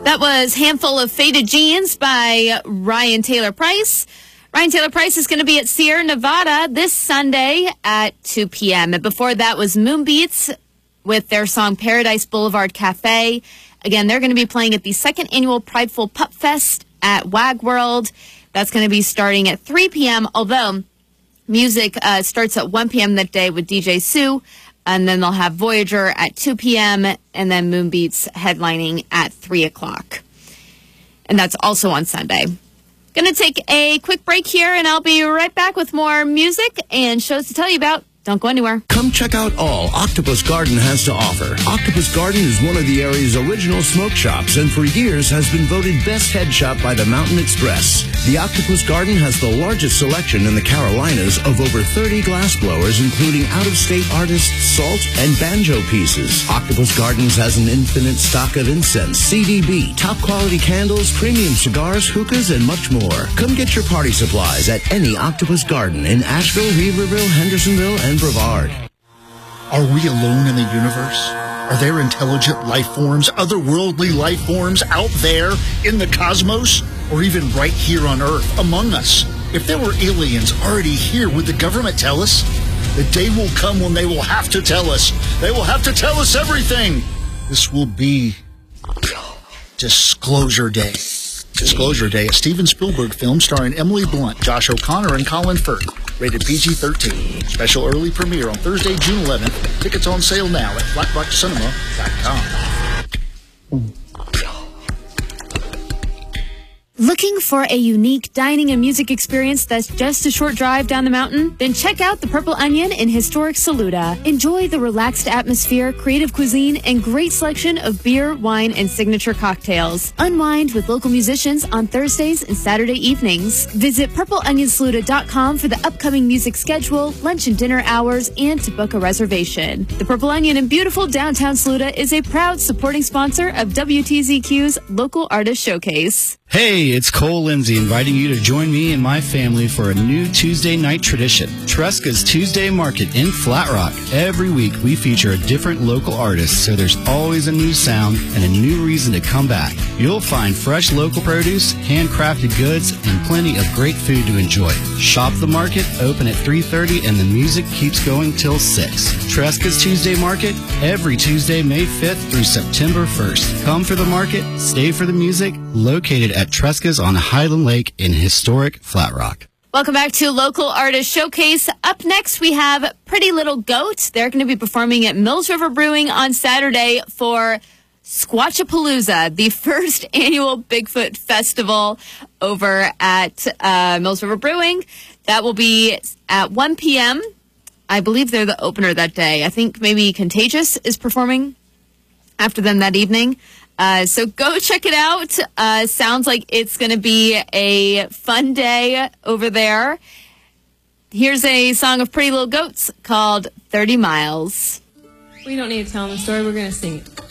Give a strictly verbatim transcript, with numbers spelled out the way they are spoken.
That was Handful of Faded Jeans by Ryan Taylor Price. Ryan Taylor Price is going to be at Sierra Nevada this Sunday at two p.m. And before that was Moonbeats with their song Paradise Boulevard Cafe. Again, they're going to be playing at the second annual Prideful Pup Fest at Wag World. That's going to be starting at three p.m., although music uh, starts at one p.m. that day with D J Sue. And then they'll have Voyager at two p.m. and then Moonbeats headlining at three o'clock. And that's also on Sunday. Going to take a quick break here, and I'll be right back with more music and shows to tell you about. Don't go anywhere. Come check out all Octopus Garden has to offer. Octopus Garden is one of the area's original smoke shops and for years has been voted best head shop by the Mountain Express. The Octopus Garden has the largest selection in the Carolinas of over thirty glass blowers, including out-of-state artists' salt and banjo pieces. Octopus Gardens has an infinite stock of incense, C D B, top-quality candles, premium cigars, hookahs, and much more. Come get your party supplies at any Octopus Garden in Asheville, Weaverville, Hendersonville, and Brevard. Are we alone in the universe? Are there intelligent life forms, otherworldly life forms out there in the cosmos? Or even right here on Earth, among us? If there were aliens already here, would the government tell us? The day will come when they will have to tell us. They will have to tell us everything. This will be Disclosure Day. Disclosure Day, a Steven Spielberg film starring Emily Blunt, Josh O'Connor, and Colin Firth. Rated P G thirteen. Special early premiere on Thursday, June eleventh. Tickets on sale now at flat rock cinema dot com. Looking for a unique dining and music experience that's just a short drive down the mountain? Then check out the Purple Onion in historic Saluda. Enjoy the relaxed atmosphere, creative cuisine, and great selection of beer, wine, and signature cocktails. Unwind with local musicians on Thursdays and Saturday evenings. Visit purple onion saluda dot com for the upcoming music schedule, lunch and dinner hours, and to book a reservation. The Purple Onion in beautiful downtown Saluda is a proud supporting sponsor of W T Z Q's Local Artist Showcase. Hey, it's Cole Lindsay inviting you to join me and my family for a new Tuesday night tradition, Tresca's Tuesday Market in Flat Rock. Every week we feature a different local artist, so there's always a new sound and a new reason to come back. You'll find fresh local produce, handcrafted goods, and plenty of great food to enjoy. Shop the market, open at three thirty, and the music keeps going till six. Tresca's Tuesday Market, every Tuesday, May fifth through September first. Come for the market, stay for the music, located at Tresca's on Highland Lake in historic Flat Rock. Welcome back to Local Artist Showcase. Up next, we have Pretty Little Goat. They're going to be performing at Mills River Brewing on Saturday for Squatchapalooza, the first annual Bigfoot Festival over at uh, Mills River Brewing. That will be at one p.m. I believe they're the opener that day. I think maybe Contagious is performing after them that evening. Uh, so go check it out. Uh, sounds like it's going to be a fun day over there. Here's a song of Pretty Little Goats called thirty miles. We don't need to tell them the story. We're going to sing it.